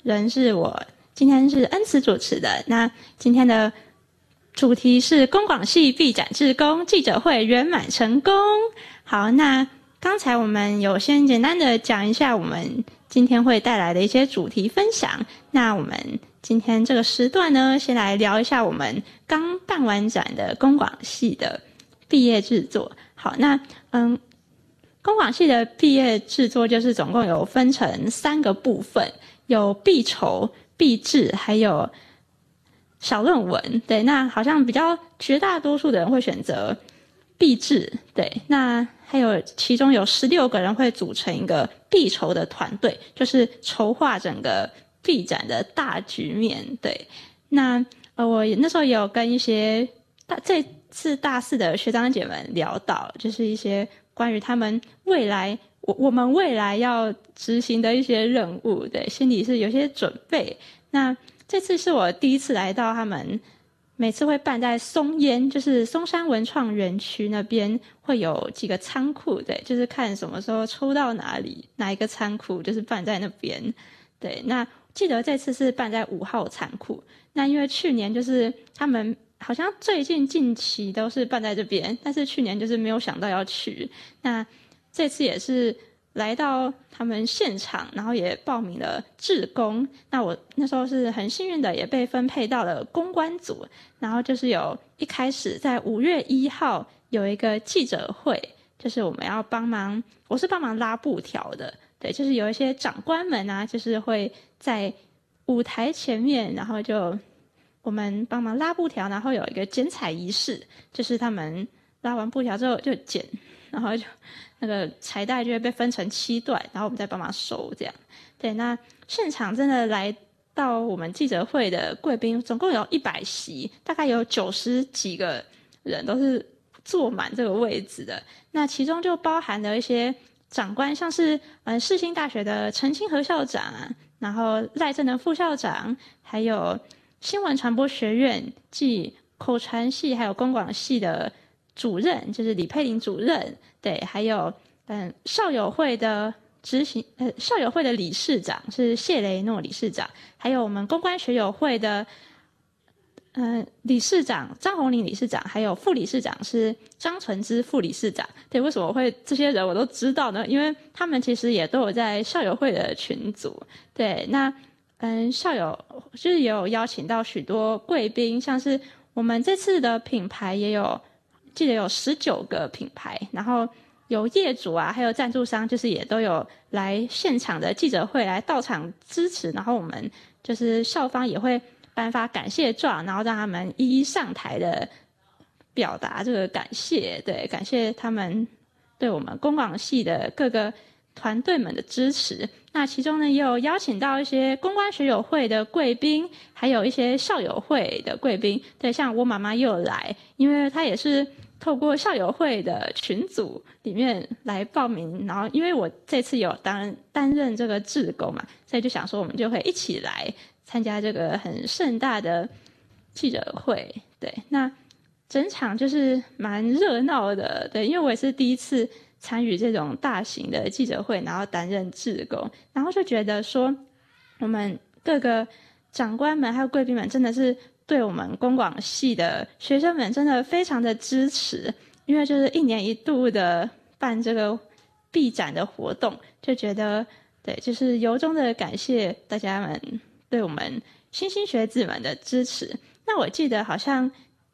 人是我，今天是恩慈主持的。那今天的主题是公广系毕展志工记者会圆满成功。好，那刚才我们有先简单的讲一下我们今天会带来的一些主题分享。那我们今天这个时段呢，先来聊一下我们刚办完展的公广系的毕业制作。好，那公广系的毕业制作就是总共有分成3个部分，有毕筹、毕制，还有小论文。对，那好像比较绝大多数的人会选择毕制。对，那还有其中有16个人会组成一个毕筹的团队，就是筹划整个毕展的大局面。对，那我那时候也有跟一些这次大4的学长姐们聊到，就是一些关于他们未来我们未来要执行的一些任务。对，心里是有些准备。那这次是我第一次来到他们每次会办在松烟，就是松山文创园区那边会有几个仓库。对，就是看什么时候抽到哪一个仓库就是办在那边。对，那记得这次是办在5号仓库。那因为去年就是他们好像最近期都是办在这边，但是去年就是没有想到要去。那这次也是来到他们现场，然后也报名了志工。那我那时候是很幸运的，也被分配到了公关组。然后就是有一开始在5月1号有一个记者会，就是我们要我是帮忙拉布条的。对，就是有一些长官们啊，就是会在舞台前面，然后我们帮忙拉布条，然后有一个剪彩仪式，就是他们拉完布条之后就剪，然后就那个彩带就会被分成7段，然后我们再帮忙收这样。对，那现场真的来到我们记者会的贵宾总共有100席，大概有90几个人都是坐满这个位置的。那其中就包含了一些长官，像是世新大学的陈清和校长，然后赖正的副校长，还有新闻传播学院暨口传系还有公广系的主任，就是李佩玲主任。对，还有校友会的校友会的理事长是谢雷诺理事长，还有我们公关学友会的理事长张宏林理事长，还有副理事长是张纯之副理事长。对，为什么会这些人我都知道呢？因为他们其实也都有在校友会的群组。对，那校友就是也有邀请到许多贵宾，像是我们这次的品牌记得有19个品牌，然后有业主啊，还有赞助商，就是也都有来现场的记者会来到场支持。然后我们就是校方也会颁发感谢状，然后让他们一一上台的表达这个感谢。对，感谢他们对我们公广系的各个团队们的支持。那其中呢，也有邀请到一些公关学友会的贵宾，还有一些校友会的贵宾。对，像我妈妈也有来，因为她也是透过校友会的群组里面来报名。然后因为我这次有担任这个志工嘛，所以就想说我们就会一起来参加这个很盛大的记者会。对，那整场就是蛮热闹的。对，因为我也是第一次参与这种大型的记者会，然后担任志工，然后就觉得说我们各个长官们还有贵宾们真的是对我们公广系的学生们真的非常的支持。因为就是1年1度的办这个毕展的活动，就觉得对，就是由衷的感谢大家们对我们新兴学子们的支持。那我记得好像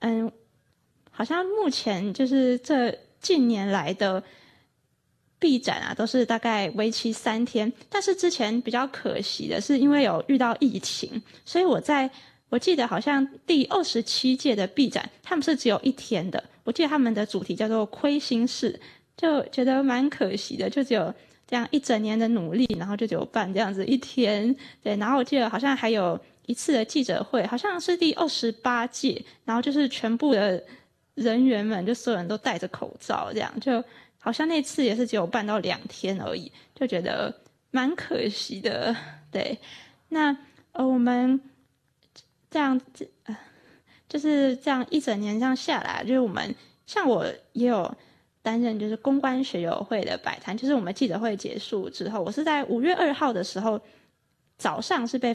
目前就是这近年来的毕展啊，都是大概为期3天。但是之前比较可惜的是，因为有遇到疫情，所以我记得好像第27届的毕展，他们是只有1天的。我记得他们的主题叫做亏心事，就觉得蛮可惜的，就只有这样1整年的努力，然后就只有办这样子1天。对，然后我记得好像还有一次的记者会，好像是第28届，然后就是全部的人员们就所有人都戴着口罩，这样就好像那次也是只有办到2天而已，就觉得蛮可惜的。对，那我们这样子就是这样1整年这样下来，就是我们像我也有担任就是公关学友会的摆摊，就是我们记者会结束之后，我是在5月2号的时候早上是被